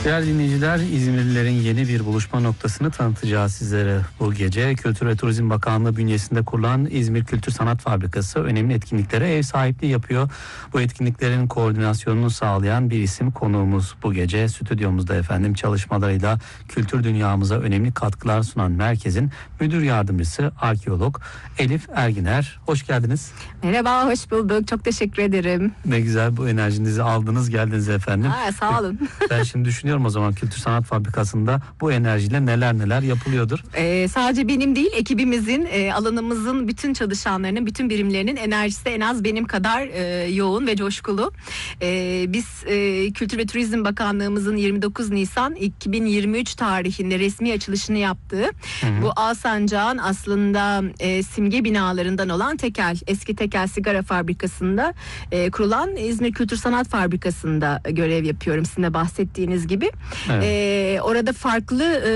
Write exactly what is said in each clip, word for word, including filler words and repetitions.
Değerli dinleyiciler, İzmirlilerin yeni bir buluşma noktasını tanıtacağız sizlere bu gece. Kültür ve Turizm Bakanlığı bünyesinde kurulan İzmir Kültür Sanat Fabrikası önemli etkinliklere ev sahipliği yapıyor. Bu etkinliklerin koordinasyonunu sağlayan bir isim konuğumuz bu gece. Stüdyomuzda efendim çalışmalarıyla kültür dünyamıza önemli katkılar sunan merkezin müdür yardımcısı arkeolog Elif Erginer. Hoş geldiniz. Merhaba, hoş bulduk. Çok teşekkür ederim. Ne güzel, bu enerjinizi aldınız geldiniz efendim. Aa, sağ olun. Ben şimdi düşünüyorum o zaman Kültür Sanat Fabrikası'nda bu enerjiyle neler neler yapılıyordur. Ee, sadece benim değil, ekibimizin, e, alanımızın bütün çalışanlarının, bütün birimlerinin enerjisi en az benim kadar e, yoğun ve coşkulu. E, biz e, Kültür ve Turizm Bakanlığımızın yirmi dokuz Nisan iki bin yirmi üç tarihinde resmi açılışını yaptığı hı hı. bu Alsancak'ın aslında e, simge binalarından olan Tekel, eski Tekel Sigara Fabrikası'nda e, kurulan İzmir Kültür Sanat Fabrikası'nda görev yapıyorum. Sizin de bahsettiğiniz gibi. Evet. E, orada farklı e,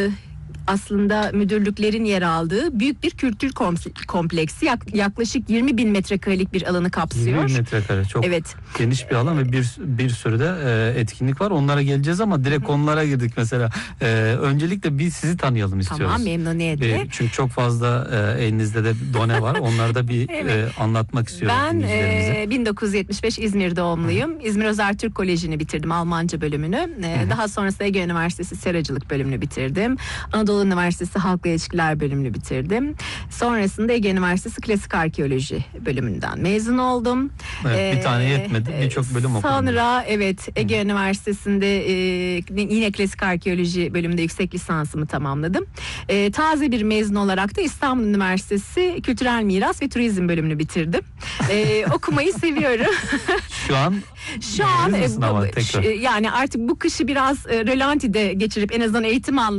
aslında müdürlüklerin yer aldığı büyük bir kültür kompleksi, yaklaşık yirmi bin metrekarelik bir alanı kapsıyor. yirmi bin metrekare çok evet. geniş bir alan ve bir bir sürü de e, etkinlik var. Onlara geleceğiz ama direkt Hı. onlara girdik mesela. E, öncelikle bir sizi tanıyalım istiyoruz. Tamam, memnuniyetle. E, çünkü çok fazla e, elinizde de done var. Onları da bir evet. e, anlatmak istiyorum. Ben e, bin dokuz yüz yetmiş beş İzmir doğumluyum. Hı. İzmir Özertürk Koleji'ni bitirdim, Almanca bölümünü. E, daha sonrasında Ege Üniversitesi Seracılık bölümünü bitirdim. Anadolu Üniversitesi Halkla İlişkiler bölümünü bitirdim. Sonrasında Ege Üniversitesi Klasik Arkeoloji bölümünden mezun oldum. Evet, ee, bir tane yetmedi. Birçok bölüm okudum. Sonra evet Ege Hı. Üniversitesi'nde e, yine Klasik Arkeoloji bölümünde yüksek lisansımı tamamladım. E, taze bir mezun olarak da İstanbul Üniversitesi Kültürel Miras ve Turizm bölümünü bitirdim. E, okumayı seviyorum. Şu an Şu an e, bu, yani artık bu kışı biraz e, rölantide geçirip en azından eğitim almak